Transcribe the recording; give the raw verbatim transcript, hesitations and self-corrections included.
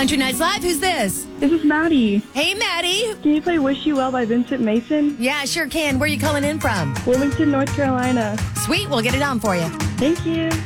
Country Nights Live. Who's this? This is Maddie. Hey, Maddie. Can you play Wish You Well by Vincent Mason? Yeah, sure can. Where are you calling in from? Wilmington, North Carolina. Sweet. We'll get it on for you. Thank you.